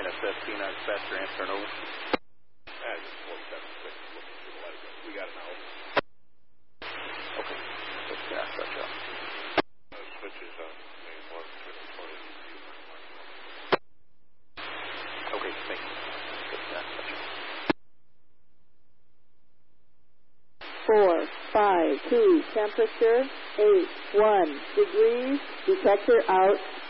NSS T9 dispatch transfer over. Just 476, looking through the light. We got an out. Okay. Let's get that up. Switches on main 1 between the 20 and okay, thank you. Let's get that up. 452, temperature 81 degrees, detector out.